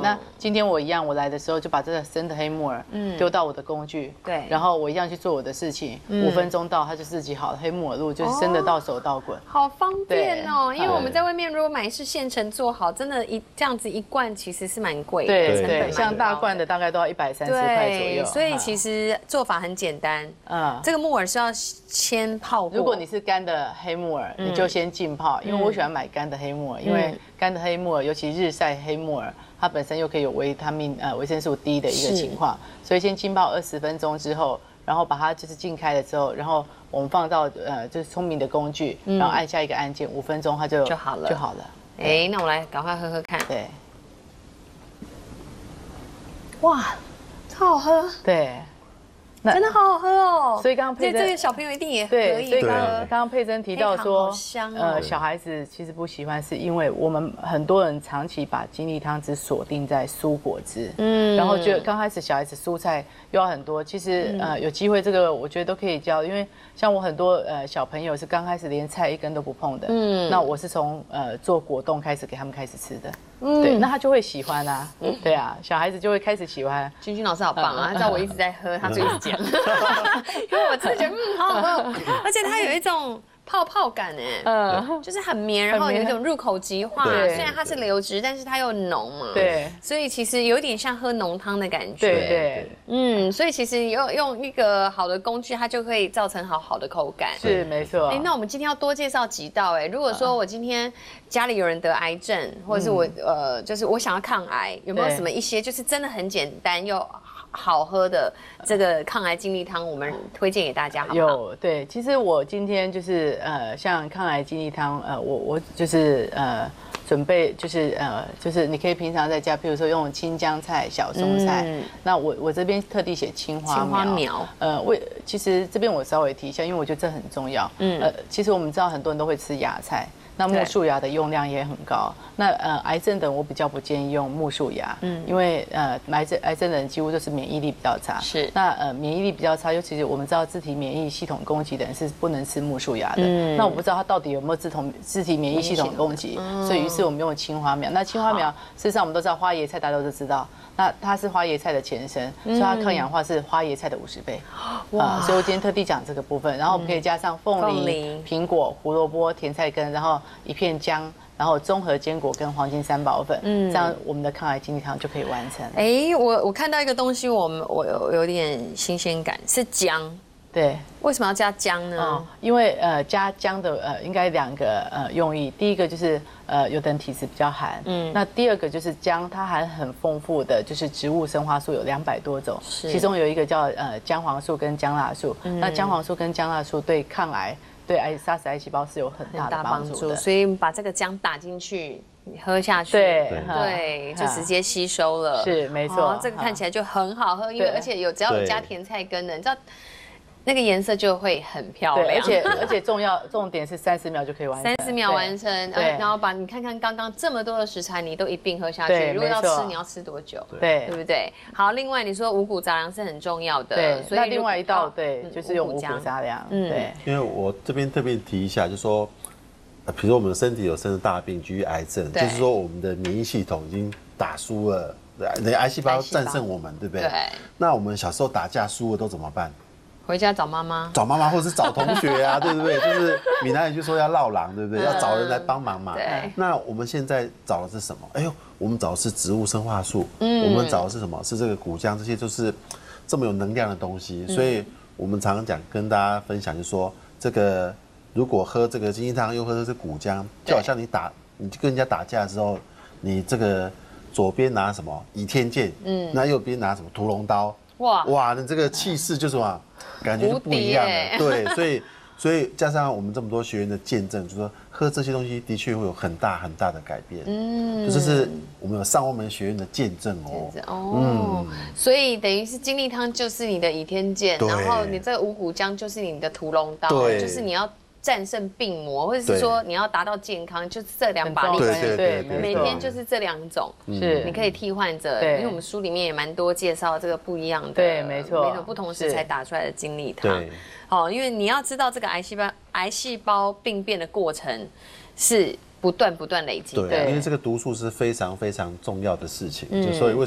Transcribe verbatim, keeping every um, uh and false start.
那今天我一样，我来的时候就把这个生的黑木耳，嗯，丢到我的工具， 对， 然后我一样去做我的事情，五分钟到，它就自己好了，黑木耳露就是生的到手到滚， 好方便哦。因为我们在外面如果买是现成做好，真的，一这样子一罐其实是蛮贵的， 对对，像大罐的大概都要一百三十块左右。 所以其实做法很简单，嗯，这个木耳是要先泡过。 如果你是干的黑木耳，你就先浸泡，因为我喜欢买干的黑木耳，因为干的黑木耳，尤其日晒黑木耳。它本身又可以有维他命呃维生素 D 的一个情况，所以先浸泡二十分钟之后，然后把它就是浸开了之后，然后我们放到呃就是聪明的工具，然后按下一个按键，五分钟它就就好了就好了。 哎，那我来赶快喝喝看。 对， 哇，超好喝。 对。 真的好好喝哦， 所以刚刚佩珍这个小朋友一定也可以。 所以刚刚刚刚佩珍提到说， 香呃，小孩子其实不喜欢，是因为我们很多人长期把精力汤只锁定在蔬果汁，嗯，然后觉得刚开始小孩子蔬菜又要很多，其实呃有机会这个我觉得都可以教，因为像我很多呃小朋友是刚开始连菜一根都不碰的，嗯，那我是从呃做果冻开始给他们开始吃的。嗯，对，那他就会喜欢啊，对啊，小孩子就会开始喜欢。 君君老师好棒啊，他知道我一直在喝，他就一直讲，因为我真的觉得嗯好好喝，而且它有一种泡泡感哎，嗯，就是很绵，然后有一种入口即化。虽然它是流质，但是它又浓嘛， 对， 所以其实有点像喝浓汤的感觉。 对对， 嗯，所以其实用用一个好的工具，它就可以造成好好的口感。 是没错。 哎，那我们今天要多介绍几道哎。如果说我今天家里有人得癌症，或者是我呃，就是我想要抗癌，有没有什么一些就是真的很简单又好喝的这个抗癌精力汤，我们推荐给大家好不好？ 有，对，其实我今天就是呃，像抗癌精力汤，呃，我我就是呃，准备就是呃，就是你可以平常在家，譬如说用青江菜、小松菜，嗯、那我我这边特地写青花苗， 青花苗， 呃，为其实这边我稍微提一下，因为我觉得这很重要，嗯，呃，其实我们知道很多人都会吃芽菜。那木树芽的用量也很高。那呃，癌症的我比较不建议用木树芽，嗯，因为呃，癌症癌症的人几乎都是免疫力比较差。 是。 那呃，免疫力比较差，尤其是我们知道自体免疫系统攻击的人是不能吃木树芽的。嗯。那我不知道他到底有没有自统自体免疫系统攻击，所以于是我们用青花苗。那青花苗事实上我们都知道花椰菜大家都知道，那它是花椰菜的前身，所以它抗氧化是花椰菜的五十倍。哇。所以我今天特地讲这个部分，然后我们可以加上凤梨、苹果、胡萝卜、甜菜根，然后一片姜。然后综合坚果跟黄金三宝粉，嗯，这样我们的抗癌精力汤就可以完成。 哎，我我看到一个东西，我们我有有点新鲜感，是姜。 对， 为什么要加姜呢？ 哦、因为呃加姜的呃应该两个呃用意，第一个就是呃有的人体质比较寒，嗯，那第二个就是姜它含很丰富的就是植物生化素有两百多种，其中有一个叫呃姜黄素跟姜辣素，嗯、那姜黄素跟姜辣素对抗癌。对癌杀死癌细胞是有很大的帮助的， 所以把这个姜打进去，喝下去， 对对，就直接吸收了。 是没错， 这个看起来就很好喝，因为而且有只要有加甜菜根的，你知道。那个颜色就会很漂亮， 而且而且重要重点是三十秒就可以完成， 三十秒完成，对，然后把你看看刚刚这么多的食材，你都一并喝下去。如果要吃，你要吃多久？ 对， 对不对？好，另外你说五谷杂粮是很重要的， 对，所以另外一道对就是用五谷杂粮，对。 因为我这边特别提一下，就说，比如说我们身体有生的大病，举癌症，就是说我们的免疫系统已经打输了，那癌细胞战胜我们，对不对？ 对。 那我们小时候打架输了都怎么办？ 回家找妈妈， 找妈妈，或者是找同学啊，对不对？就是闽南人就说要绕狼，对不对？要找人来帮忙嘛。 对。 那我们现在找的是什么？哎呦，我们找的是植物生化素。嗯。我们找的是什么？是这个谷浆，这些就是这么有能量的东西。所以我们常常讲，跟大家分享，就是说，这个如果喝这个精力汤，又喝这是谷浆，就好像你打，你跟人家打架之后，你这个左边拿什么倚天剑，嗯，那右边拿什么屠龙刀。哇哇，你这个气势就是什么，感觉就不一样了。对，所以所以加上我们这么多学员的见证，就说喝这些东西的确会有很大很大的改变。嗯，这是我们有上万门学员的见证哦。 哦，嗯，所以等于是精力汤就是你的倚天剑，然后你这个五谷浆就是你的屠龙刀，就是你要战胜病魔，或者是说你要达到健康，就是这两把利器， 对， 每天就是这两种，是你可以替换着。因为我们书里面也蛮多介绍这个不一样的， 对，没错， 每种不同食材打出来的精力汤。好，因为你要知道这个癌细胞癌细胞病变的过程是不断不断累积的。 对，因为这个毒素是非常非常重要的事情，就所以为